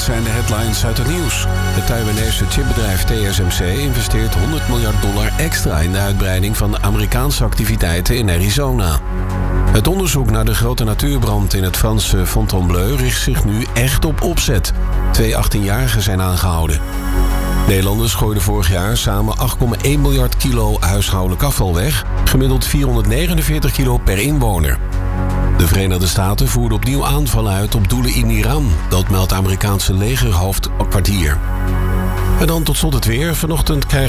zijn de headlines uit het nieuws. Het Taiwanese chipbedrijf TSMC investeert $100 miljard extra in de uitbreiding van de Amerikaanse activiteiten in Arizona. Het onderzoek naar de grote natuurbrand in het Franse Fontainebleau richt zich nu echt op opzet. 2 18-jarigen zijn aangehouden. Nederlanders gooiden vorig jaar samen 8,1 miljard kilo huishoudelijk afval weg, gemiddeld 449 kilo per inwoner. De Verenigde Staten voerden opnieuw aanvallen uit op doelen in Iran. Dat meldt Amerikaanse legerhoofdkwartier. En dan tot slot het weer. Vanochtend krijgen